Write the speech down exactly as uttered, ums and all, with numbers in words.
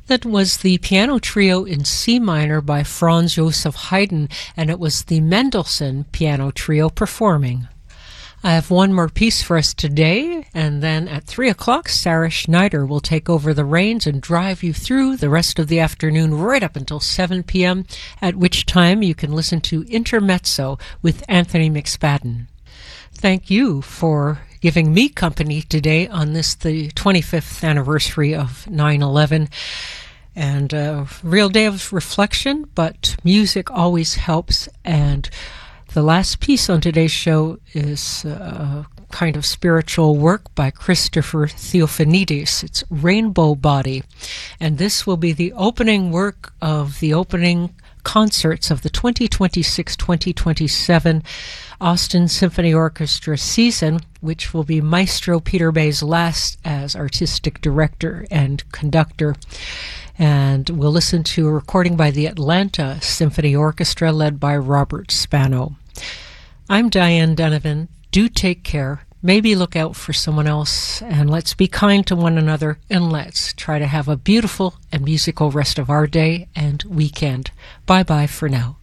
That was the piano trio in C minor by Franz Joseph Haydn, and it was the Mendelssohn Piano Trio performing. I have one more piece for us today, and then at three o'clock, Sarah Schneider will take over the reins and drive you through the rest of the afternoon right up until seven p.m., at which time you can listen to Intermezzo with Anthony McSpadden. Thank you for giving me company today on this, the twenty-fifth anniversary of nine eleven. And a real day of reflection, but music always helps. And the last piece on today's show is a kind of spiritual work by Christopher Theophanides. It's Rainbow Body. And this will be the opening work of the opening concerts of the twenty twenty-six twenty twenty-seven Austin Symphony Orchestra season, which will be Maestro Peter Bay's last as artistic director and conductor. And we'll listen to a recording by the Atlanta Symphony Orchestra led by Robert Spano. I'm Diane Donovan. Do take care. Maybe look out for someone else, and let's be kind to one another, and let's try to have a beautiful and musical rest of our day and weekend. Bye-bye for now.